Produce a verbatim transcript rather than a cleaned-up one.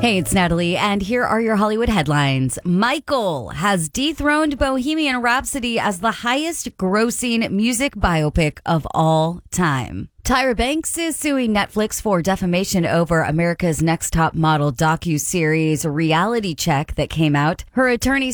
Hey, it's Natalie, and here are your Hollywood headlines. Michael has dethroned Bohemian Rhapsody as the highest grossing music biopic of all time. Tyra Banks is suing Netflix for defamation over America's Next Top Model docuseries Reality Check that came out. Her attorney